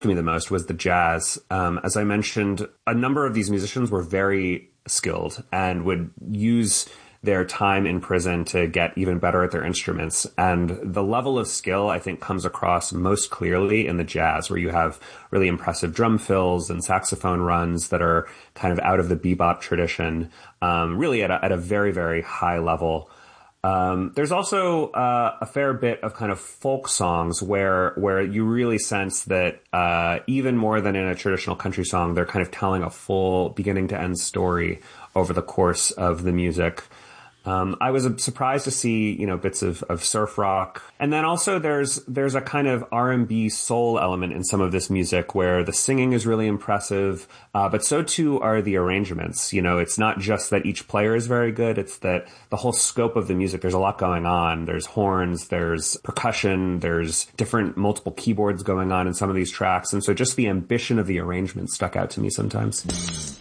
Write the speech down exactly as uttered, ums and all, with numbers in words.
me the most was the jazz. Um, as I mentioned, a number of these musicians were very skilled and would use their time in prison to get even better at their instruments. And the level of skill, I think, comes across most clearly in the jazz, where you have really impressive drum fills and saxophone runs that are kind of out of the bebop tradition, um, really at a, at a very, very high level. Um, there's also uh, a fair bit of kind of folk songs where where you really sense that uh, even more than in a traditional country song, they're kind of telling a full beginning to end story over the course of the music. Um, I was surprised to see, you know, bits of, of surf rock. And then also there's, there's a kind of R and B soul element in some of this music where the singing is really impressive. Uh, but so too are the arrangements. You know, it's not just that each player is very good. It's that the whole scope of the music, there's a lot going on. There's horns, there's percussion, there's different multiple keyboards going on in some of these tracks. And so just the ambition of the arrangement stuck out to me sometimes.